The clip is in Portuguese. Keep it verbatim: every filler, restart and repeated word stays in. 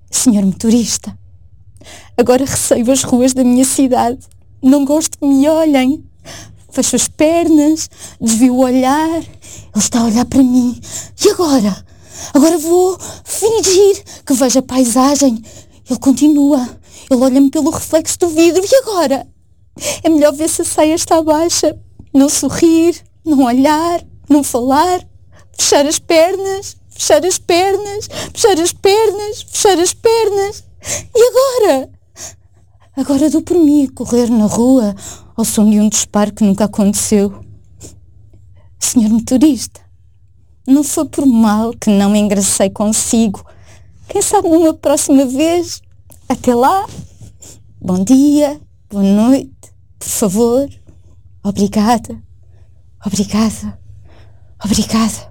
Senhor motorista, agora receio as ruas da minha cidade. Não gosto que me olhem. Fecho as pernas, desvio o olhar. Ele está a olhar para mim. E agora? Agora vou fingir que vejo a paisagem. Ele continua. Ele olha-me pelo reflexo do vidro. E agora? É melhor ver se a saia está baixa. Não sorrir, não olhar, não falar. Fechar as pernas, fechar as pernas, fechar as pernas, fechar as pernas. E agora? Agora dou por mim a correr na rua ao som de um disparo que nunca aconteceu. Senhor motorista, não foi por mal que não me engracei consigo. Quem sabe numa próxima vez? Até lá. Bom dia, boa noite, por favor. Obrigada, obrigada, obrigada.